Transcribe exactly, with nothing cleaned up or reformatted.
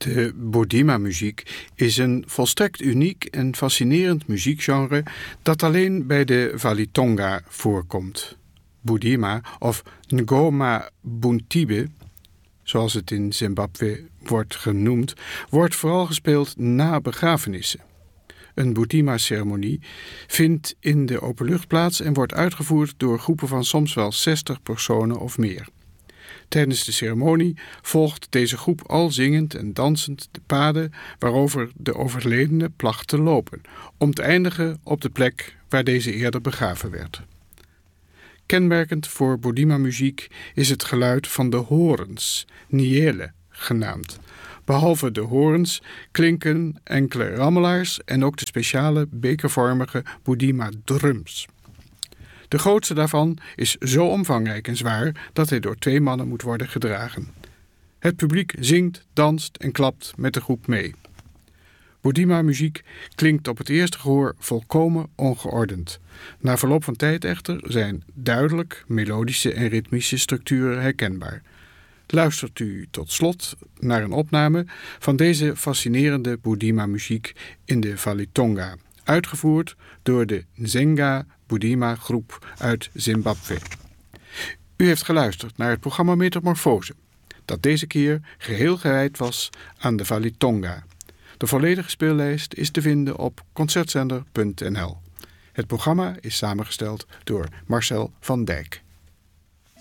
De Budima-muziek is een volstrekt uniek en fascinerend muziekgenre dat alleen bij de Valitonga voorkomt. Budima of Ngoma Buntibe, zoals het in Zimbabwe wordt genoemd, wordt vooral gespeeld na begrafenissen. Een Budima-ceremonie vindt in de openlucht plaats en wordt uitgevoerd door groepen van soms wel zestig personen of meer. Tijdens de ceremonie volgt deze groep al zingend en dansend de paden waarover de overledene placht te lopen, om te eindigen op de plek waar deze eerder begraven werd. Kenmerkend voor Budima-muziek is het geluid van de horens, niele genaamd. Behalve de horens klinken enkele rammelaars en ook de speciale bekervormige Budima-drums. De grootste daarvan is zo omvangrijk en zwaar dat hij door twee mannen moet worden gedragen. Het publiek zingt, danst en klapt met de groep mee. Budima-muziek klinkt op het eerste gehoor volkomen ongeordend. Na verloop van tijd echter zijn duidelijk melodische en ritmische structuren herkenbaar. Luistert u tot slot naar een opname van deze fascinerende Budima-muziek in de Valitonga, uitgevoerd door de Nzenga Budima groep uit Zimbabwe. U heeft geluisterd naar het programma Metamorfose, dat deze keer geheel gewijd was aan de Valitonga. De volledige speellijst is te vinden op concertzender punt n l. Het programma is samengesteld door Marcel van Dijk.